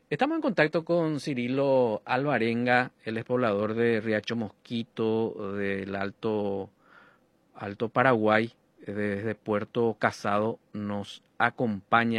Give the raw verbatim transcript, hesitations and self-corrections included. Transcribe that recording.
Estamos en contacto con Cirilo Alvarenga, él es poblador de Riacho Mosquito, del Alto, Alto Paraguay, desde Puerto Casado, nos acompaña.